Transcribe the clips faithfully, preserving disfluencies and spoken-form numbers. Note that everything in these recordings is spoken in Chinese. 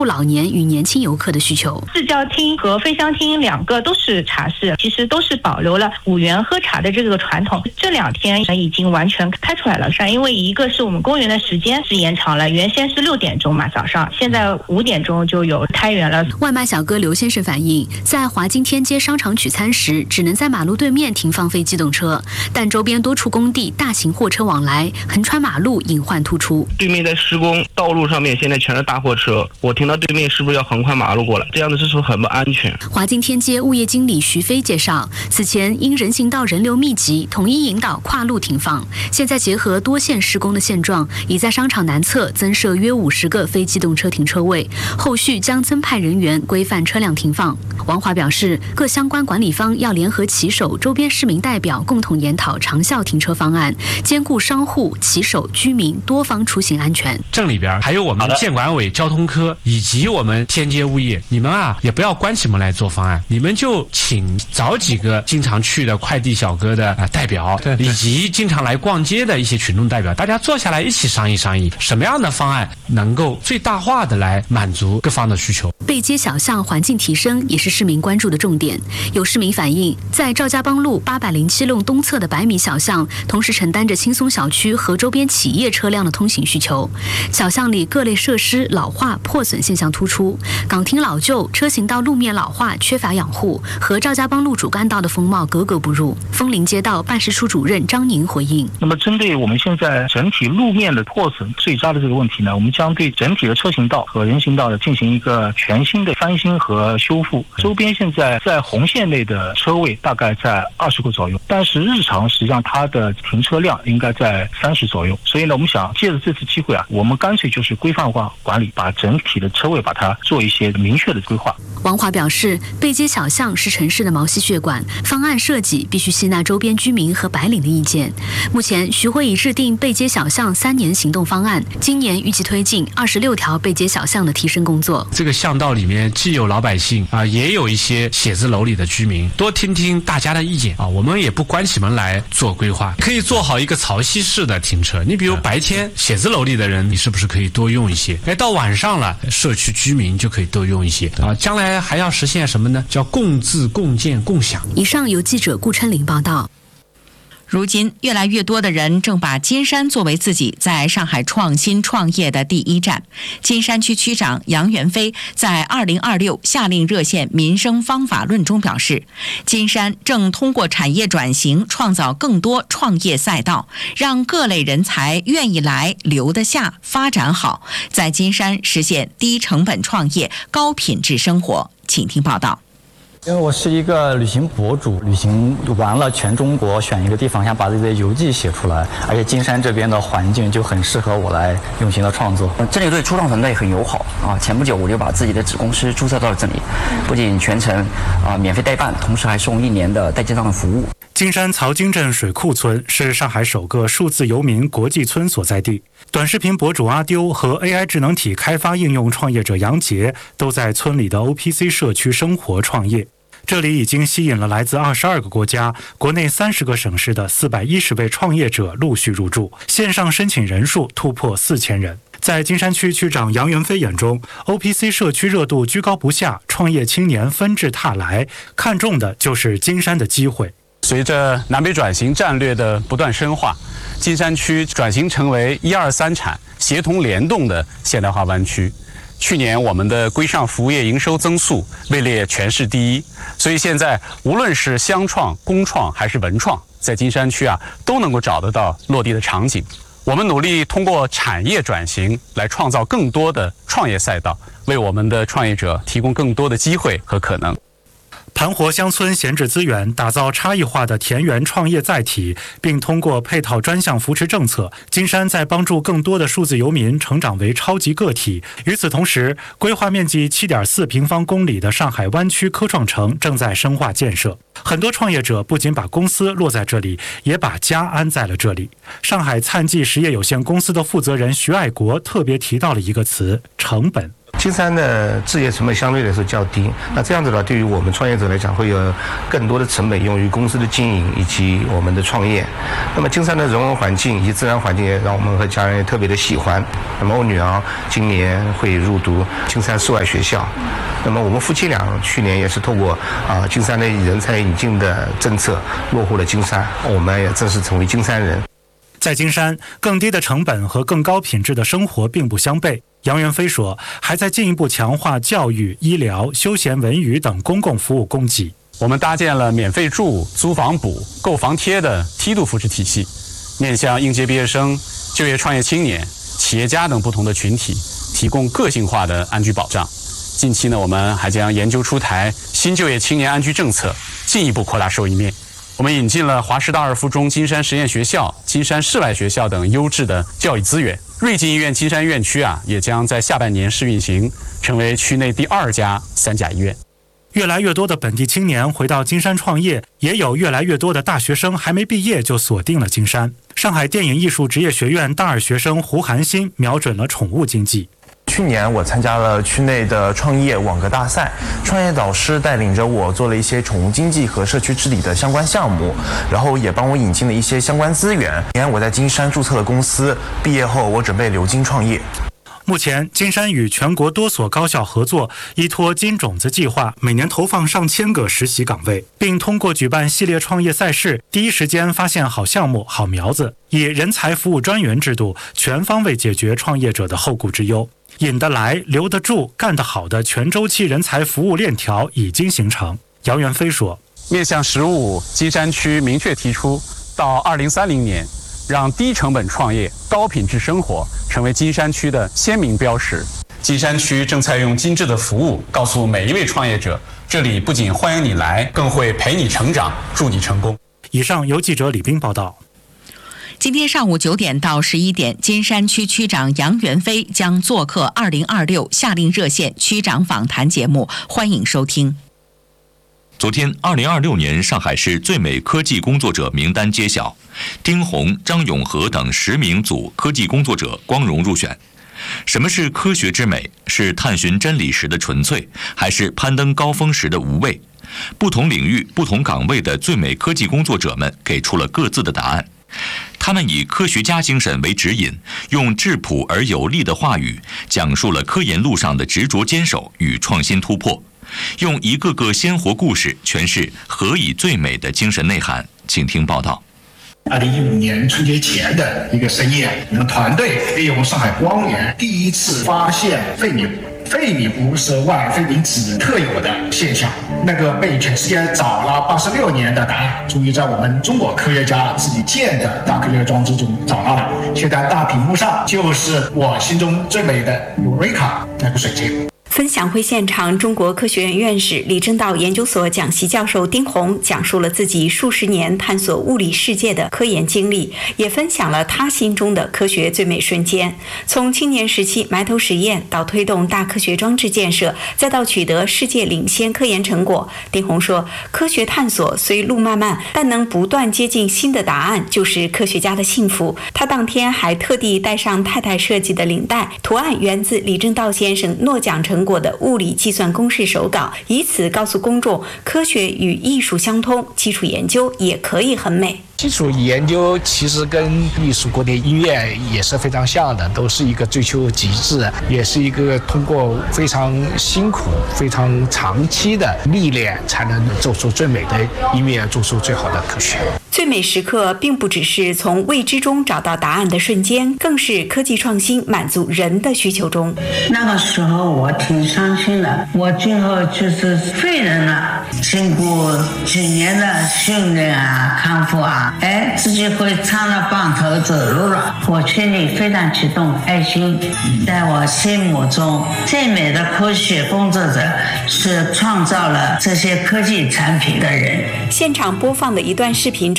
老年与年轻游客的需求。 四教厅和飞香厅两个都是茶室，其实都是保留了五元喝茶的这个传统。这两天已经完全开出来了，因为一个是我们公园的时间是延长了，原先是六点钟嘛早上，现在五点钟就有开园了。 外卖小哥刘先生反映，在华金天街商场取餐时，只能在马路对面停放非机动车，但周边多处工地大型货车往来，横穿马路，隐患突出。 对面在施工，道路上面现在全是大货车，我停到对面是不是要横跨马路过来？这样子是不是很不安全？ 华金天街物业经理徐飞介绍，此前因人行道人流密集，统一引导跨路停放，现在结合多线施工的现状，已在商场南侧增设约五十个非机动车停车位，后续将增派人员规范车辆停放。王华表示，各相关管理方要联合骑手、周边市民代表共同研讨长效停车方案，兼顾商户、骑手、居民多方出行安全。 镇里边还有我们建管委、交通科以及我们天街物业，你们啊也不要关起门来做方案，你们就请找几个经常去的快递小哥的、呃、代表，以及经常来逛街的一些群众代表，大家坐下来一起商议商议，什么样的方案能够最大化的来满足各方的需求。 背街小巷环境提升也是市民关注的重点。有市民反映，在赵家浜路八百零七弄东侧的百米小巷，同时承担着青松小区和周边企业车辆的通行需求。小巷里各类设施老化破损现象突出，岗亭老旧，车行道路面老化，缺乏养护，和赵家浜路主干道的风貌格格不入。枫林街道办事处主任张宁回应： 那么针对我们现在整体路面的破损碎渣的这个问题呢，我们将对整体的车行道和人行道的进行一个全新的翻新和修复。周边现在在红线内的车位大概在二十个左右，但是日常实际上它的停车量应该在三十左右。所以呢，我们想借着这次机会啊，我们干脆就是规范化管理，把整体的车位把它做一些明确的规划。 王华表示，背街小巷是城市的毛细血管，方案设计必须吸纳周边居民和白领的意见。目前，徐汇已制定背街小巷三年行动方案，今年预计推进二十六条背街小巷的提升工作。 这个巷道里面既有老百姓啊，也有一些写字楼里的居民，多听听大家的意见啊。我们也不关起门来做规划，可以做好一个潮汐式的停车。你比如白天写字楼里的人，你是不是可以多用一些？哎，到晚上了，社区居民就可以多用一些啊。将来还要实现什么呢？叫共治、共建、共享。 以上由记者顾琛玲报道。 如今，越来越多的人正把金山作为自己在上海创新创业的第一站。金山区区长杨元飞在二零二六下令热线民生方法论中表示，金山正通过产业转型创造更多创业赛道，让各类人才愿意来、留得下、发展好，在金山实现低成本创业、高品质生活。请听报道。 因为我是一个旅行博主，旅行完了全中国选一个地方，想把自己的游记写出来，而且金山这边的环境就很适合我来用心的创作。 这里对初创团队很友好啊！前不久我就把自己的子公司注册到了这里，不仅全程啊免费代办，同时还送一年的代记账的服务。 金山曹金镇水库村是上海首个数字游民国际村所在地。短视频博主阿丢和 A I 智能体开发应用创业者杨杰都在村里的 O P C 社区生活创业。这里已经吸引了来自二十二个国家、国内三十个省市的四百一十位创业者陆续入驻，线上申请人数突破四千人。在金山区区长杨元飞眼中 ，O P C 社区热度居高不下，创业青年纷至沓来，看重的就是金山的机会。 随着南北转型战略的不断深化，金山区转型成为一二三产协同联动的现代化湾区。去年我们的规上服务业营收增速位列全市第一，所以现在无论是乡创、工创还是文创，在金山区啊都能够找得到落地的场景。我们努力通过产业转型来创造更多的创业赛道，为我们的创业者提供更多的机会和可能。 盘活乡村闲置资源，打造差异化的田园创业载体，并通过配套专项扶持政策，金山在帮助更多的数字游民成长为超级个体。与此同时，规划面积 七点四平方公里的上海湾区科创城正在深化建设。很多创业者不仅把公司落在这里，也把家安在了这里。上海灿记实业有限公司的负责人徐爱国特别提到了一个词：成本。 金山的置业成本相对来说较低，那这样子的话，对于我们创业者来讲，会有更多的成本用于公司的经营以及我们的创业。那么金山的人文环境以及自然环境也让我们和家人也特别的喜欢。那么我女儿今年会入读金山室外学校，那么我们夫妻俩去年也是透过啊金山的人才引进的政策落户了金山，我们也正式成为金山人。 在金山，更低的成本和更高品质的生活并不相悖。杨元飞说，还在进一步强化教育、医疗、休闲文娱等公共服务供给。 我们搭建了免费住、租房补、购房贴的梯度扶持体系，面向应届毕业生、就业创业青年、企业家等不同的群体，提供个性化的安居保障。近期呢，我们还将研究出台新就业青年安居政策，进一步扩大受益面。我们引进了华师大二附中金山实验学校、金山室外学校等优质的教育资源。瑞金医院金山院区啊，也将在下半年试运行，成为区内第二家三甲医院。 越来越多的本地青年回到金山创业，也有越来越多的大学生还没毕业就锁定了金山。上海电影艺术职业学院大二学生胡寒心瞄准了宠物经济。 去年我参加了区内的创业网格大赛，创业导师带领着我做了一些宠物经济和社区治理的相关项目，然后也帮我引进了一些相关资源。年我在金山注册了公司，毕业后我准备留金创业。 目前，金山与全国多所高校合作，依托金种子计划，每年投放上千个实习岗位，并通过举办系列创业赛事，第一时间发现好项目、好苗子，以人才服务专员制度，全方位解决创业者的后顾之忧。引得来、留得住、干得好的全周期人才服务链条已经形成。杨元飞说， 面向“十五”，金山区明确提出，到二零三零年，让低成本创业、高品质生活成为金山区的鲜明标识。金山区正在用精致的服务告诉每一位创业者，这里不仅欢迎你来，更会陪你成长，助你成功。 以上由记者李斌报道。 今天上午九点到十一点，金山区区长杨元飞将做客二零二六夏令热线区长访谈节目，欢迎收听。 昨天，二零二六年上海市最美科技工作者名单揭晓，丁红、张永和等十名组科技工作者光荣入选。什么是科学之美？是探寻真理时的纯粹，还是攀登高峰时的无畏？不同领域、不同岗位的最美科技工作者们给出了各自的答案。他们以科学家精神为指引，用质朴而有力的话语，讲述了科研路上的执着坚守与创新突破，用一个个鲜活故事诠释何以最美的精神内涵。请听报道。 二零一五年春节前的一个深夜，我们团队利用上海光源第一次发现废米。废米污是万废米子特有的现象，那个被全世界找了八十六年的答案，终于在我们中国科学家自己建的大科学装置中找到了。现在大屏幕上就是我心中最美的尤瑞卡那个水晶。 分享会现场，中国科学院院士、李政道研究所讲席教授丁红讲述了自己数十年探索物理世界的科研经历，也分享了他心中的科学最美瞬间。从青年时期埋头实验，到推动大科学装置建设，再到取得世界领先科研成果，丁红说，科学探索虽路漫漫，但能不断接近新的答案，就是科学家的幸福。他当天还特地带上太太设计的领带，图案源自李政道先生诺奖成果的物理计算公式手稿，以此告诉公众，科学与艺术相通，基础研究也可以很美。 基础研究其实跟艺术、古典音乐也是非常像的，都是一个追求极致，也是一个通过非常辛苦、非常长期的历练，才能做出最美的音乐，做出最好的科学。 最美时刻并不只是从未知中找到答案的瞬间，更是科技创新满足人的需求中。 那个时候我挺伤心的，我最后就是废人了。经过几年的训练啊、康复啊，哎，自己会唱了棒头走路了，我心里非常激动、开心。在我心目中，最美的科学工作者是创造了这些科技产品的人。 现场播放的一段视频中，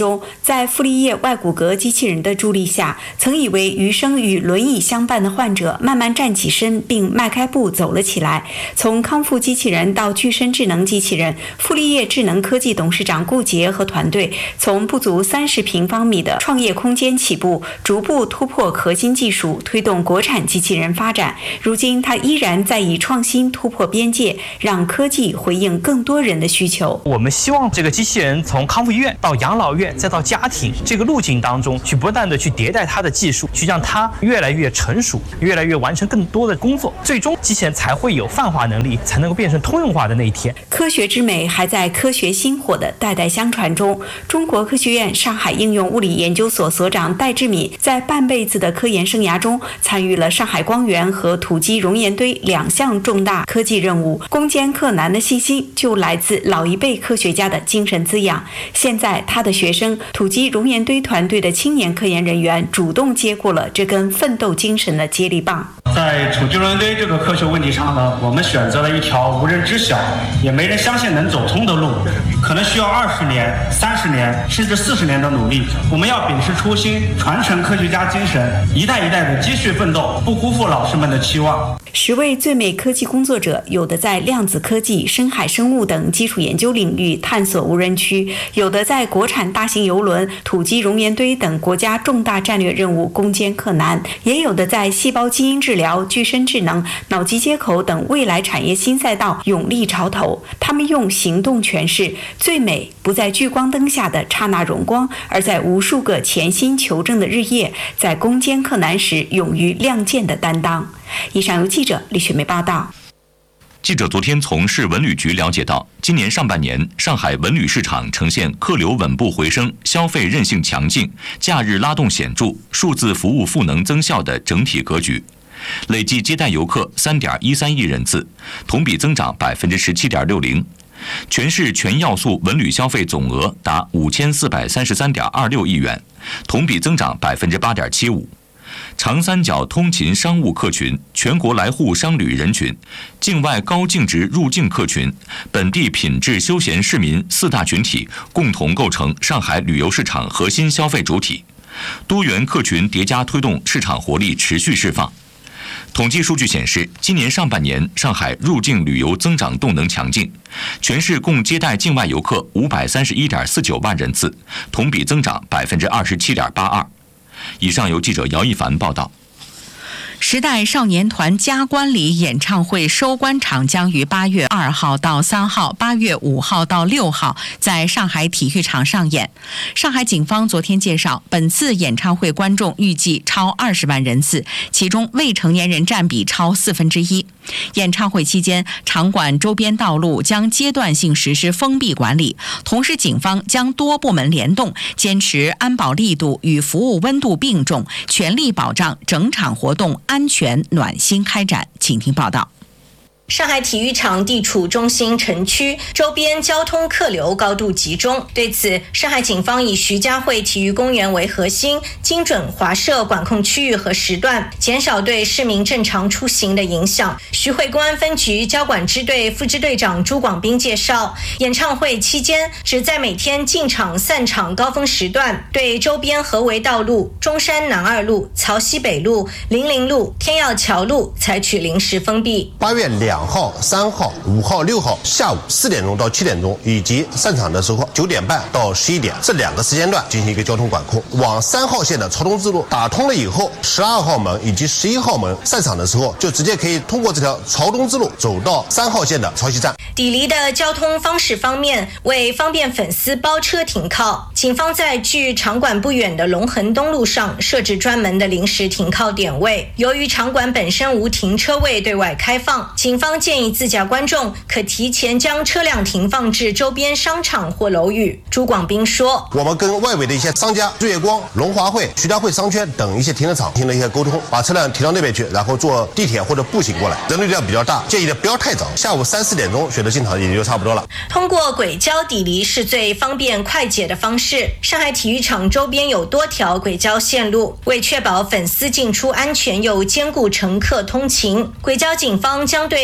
中，在傅立叶外骨骼机器人的助力下，曾以为余生与轮椅相伴的患者慢慢站起身并迈开步走了起来。从康复机器人到具身智能机器人，傅立叶智能科技董事长顾杰和团队从不足三十平方米的创业空间起步，逐步突破核心技术，推动国产机器人发展。如今他依然在以创新突破边界，让科技回应更多人的需求。 我们希望这个机器人从康复医院到养老院再到家庭这个路径当中去不断的去迭代它的技术，去让它越来越成熟，越来越完成更多的工作，最终机器人才会有泛化能力，才能够变成通用化的那一天。 科学之美还在科学薪火的代代相传中。中国科学院上海应用物理研究所所长戴志敏在半辈子的科研生涯中，参与了上海光源和土基熔岩堆两项重大科技任务，攻坚克难的信心就来自老一辈科学家的精神滋养。现在他的学生土基熔岩堆团队的青年科研人员主动接过了这根奋斗精神的接力棒。 在土基熔岩堆这个科学问题上呢，我们选择了一条无人知晓也没人相信能走通的路，可能需要二十年、三十年甚至四十年的努力。我们要秉持初心，传承科学家精神，一代一代的继续奋斗，不辜负老师们的期望。 十位最美科技工作者，有的在量子科技、深海生物等基础研究领域探索无人区，有的在国产大型邮轮、土基熔岩堆等国家重大战略任务攻坚克难，也有的在细胞基因治疗、具身智能、脑机接口等未来产业新赛道勇立潮头。他们用行动诠释，最美不在聚光灯下的刹那荣光，而在无数个潜心求证的日夜，在攻坚克难时勇于亮剑的担当。以上由记者李雪梅报道。 记者昨天从市文旅局了解到，今年上半年上海文旅市场呈现客流稳步回升、消费韧性强劲、假日拉动显著、数字服务赋能增效的整体格局。累计接待游客 三点一三亿人次，同比增长 百分之十七点六零。全市全要素文旅消费总额达五千四百三十三点二六亿元，同比增长 百分之八点七五。长三角通勤商务客群、全国来沪商旅人群、境外高净值入境客群、本地品质休闲市民四大群体共同构成上海旅游市场核心消费主体，多元客群叠加推动市场活力持续释放。统计数据显示，今年上半年上海入境旅游增长动能强劲，全市共接待境外游客五百三十一点四九万人次，同比增长 百分之二十七点八二。以上由记者姚一凡报道。 时代少年团加冠礼演唱会收官场将于八月二号到三号、八月五号到六号在上海体育场上演。上海警方昨天介绍，本次演唱会观众预计超二十万人次，其中未成年人占比超四分之一。演唱会期间，场馆周边道路将阶段性实施封闭管理，同时警方将多部门联动，坚持安保力度与服务温度并重，全力保障整场活动安全暖心开展。请听报道。 上海体育场地处中心城区，周边交通客流高度集中。对此，上海警方以徐家汇体育公园为核心，精准划设管控区域和时段，减少对市民正常出行的影响。徐汇公安分局交管支队副支队长朱广斌介绍，演唱会期间只在每天进场散场高峰时段，对周边合围道路、中山南二路、曹溪北路、零陵路、天耀桥路采取临时封闭。 八月两号、三号、五号、六号下午四点钟到七点钟，以及散场的时候九点半到十一点这两个时间段进行一个交通管控。往三号线的曹东支路打通了以后，十二号门以及十一号门散场的时候，就直接可以通过这条曹东支路走到三号线的曹溪站。 抵离的交通方式方面，为方便粉丝包车停靠，警方在距场馆不远的龙恒东路上设置专门的临时停靠点位。由于场馆本身无停车位对外开放，警方建议自驾观众可提前将车辆停放至周边商场或楼宇。朱广斌说， 我们跟外围的一些商家，日月光、龙华汇、徐家汇商圈等一些停车场进行了一些沟通，把车辆停到那边去，然后坐地铁或者步行过来，人流量比较大，建议的不要太早，下午三四点钟选择进场也就差不多了。 通过轨交抵离是最方便快捷的方式。上海体育场周边有多条轨交线路，为确保粉丝进出安全又兼顾乘客通勤，轨交警方将对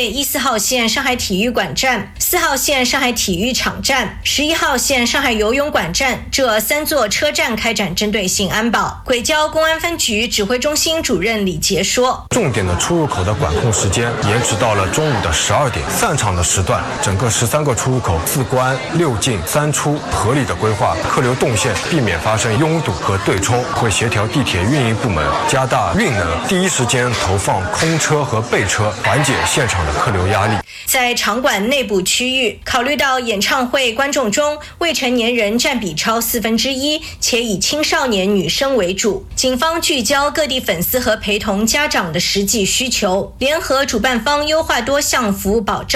为一四号线上海体育馆站、四号线上海体育场站、十一号线上海游泳馆站这三座车站开展针对性安保。轨交公安分局指挥中心主任李杰说， 重点的出入口的管控时间延迟到了中午的十二点，散场的时段整个十三个出入口四关六进三出合理的规划客流动线，避免发生拥堵和对冲，会协调地铁运营部门加大运能，第一时间投放空车和备车，缓解现场的客流压力。 在场馆内部区域，考虑到演唱会观众中未成年人占比超四分之一，且以青少年女生为主，警方聚焦各地粉丝和陪同家长的实际需求，联合主办方优化多项服务保障。